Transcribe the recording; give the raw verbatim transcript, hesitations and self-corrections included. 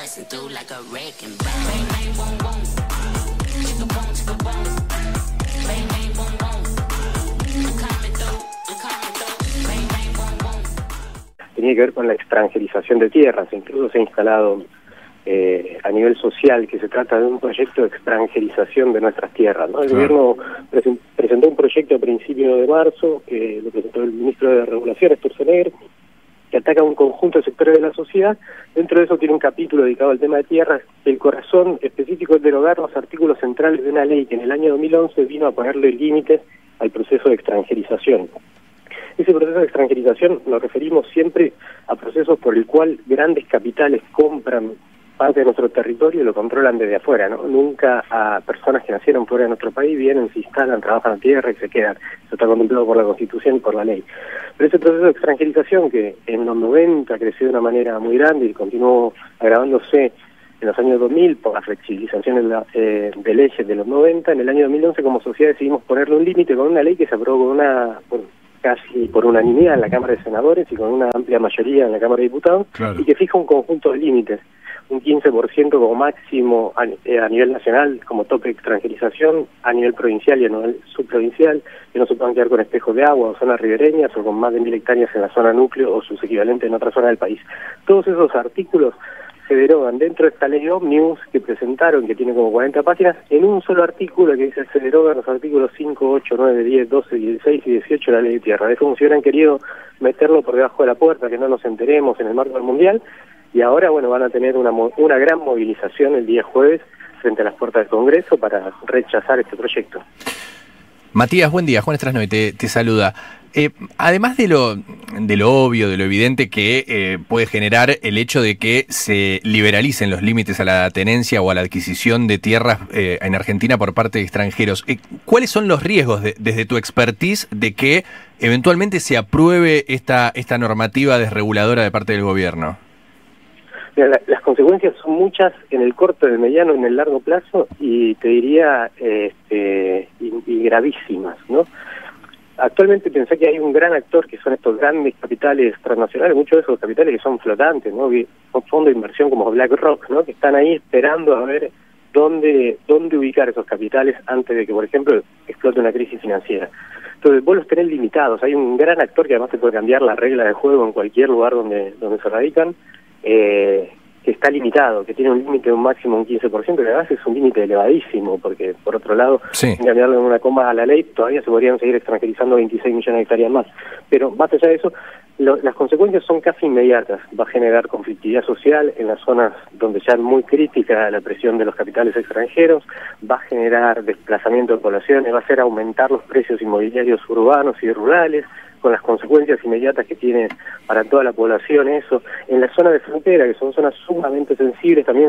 busting through like a wrecking ball. Bang, bang, boom, boom. Chicka boom, chicka boom. Bang, bang, boom, boom. I'm coming through, I'm coming through. Bang, bang, boom, boom. Tenía que ver con la extranjerización de tierras. Incluso se ha instalado eh, a nivel social que se trata de un proyecto de extranjerización de nuestras tierras, ¿no? El Claro. gobierno presen- presentó un proyecto a principios de marzo, que lo presentó el ministro de Regulación, Sturzenegger, que ataca a un conjunto de sectores de la sociedad. Dentro de eso tiene un capítulo dedicado al tema de tierras. El corazón específico es derogar los artículos centrales de una ley que en el año dos mil once vino a ponerle límites al proceso de extranjerización. Ese proceso de extranjerización nos referimos siempre a procesos por el cual grandes capitales compran parte de nuestro territorio y lo controlan desde afuera, ¿no? Nunca a personas que nacieron fuera de nuestro país vienen, se instalan, trabajan en tierra y se quedan. Eso está contemplado por la Constitución y por la ley. Pero ese proceso de extranjerización, que en los noventa creció de una manera muy grande y continuó agravándose en los años dos mil por la flexibilización de, la, eh, de leyes de los noventa, en el año dos mil once como sociedad decidimos ponerle un límite con una ley que se aprobó con una... Bueno, casi por unanimidad en la Cámara de Senadores y con una amplia mayoría en la Cámara de Diputados, Claro. y que fija un conjunto de límites, un quince por ciento como máximo a, eh, a nivel nacional, como tope de extranjerización, a nivel provincial y a nivel subprovincial, que no se puedan quedar con espejos de agua o zonas ribereñas o con más de mil hectáreas en la zona núcleo o sus equivalentes en otra zona del país. Todos esos artículos se derogan dentro de esta ley ómnibus que presentaron, que tiene como cuarenta páginas, en un solo artículo que dice se derogan los artículos cinco, ocho, nueve, diez, doce, dieciséis y dieciocho de la ley de tierra. Es como si hubieran querido meterlo por debajo de la puerta, que no nos enteremos en el marco del Mundial, y ahora bueno van a tener una, una gran movilización el día jueves frente a las puertas del Congreso para rechazar este proyecto. Matías, buen día. Juan Strasnoy te, te saluda. Eh, además de lo, de lo obvio, de lo evidente que eh, puede generar el hecho de que se liberalicen los límites a la tenencia o a la adquisición de tierras eh, en Argentina por parte de extranjeros, eh, ¿cuáles son los riesgos de, desde tu expertise de que eventualmente se apruebe esta, esta normativa desreguladora de parte del gobierno? Mira, la, las consecuencias son muchas en el corto, en el mediano y en el largo plazo, y te diría este, y, y gravísimas, ¿no? Actualmente pensé que hay un gran actor que son estos grandes capitales transnacionales, muchos de esos capitales que son flotantes, ¿no? Son fondos de inversión como BlackRock, ¿no? Que están ahí esperando a ver dónde dónde ubicar esos capitales antes de que, por ejemplo, explote una crisis financiera. Entonces vos los tenés limitados. Hay un gran actor que además te puede cambiar la regla de juego en cualquier lugar donde donde se radican, eh, que está limitado, que tiene un límite de un máximo de un quince por ciento, que además es un límite elevadísimo, porque por otro lado, Sí. sin cambiarle una coma a la ley, todavía se podrían seguir extranjerizando veintiséis millones de hectáreas más. Pero más allá de eso, lo, las consecuencias son casi inmediatas. Va a generar conflictividad social en las zonas donde ya es muy crítica la presión de los capitales extranjeros, va a generar desplazamiento de poblaciones, va a hacer aumentar los precios inmobiliarios urbanos y rurales, con las consecuencias inmediatas que tiene para toda la población eso. En la zona de frontera, que son zonas sumamente sensibles, también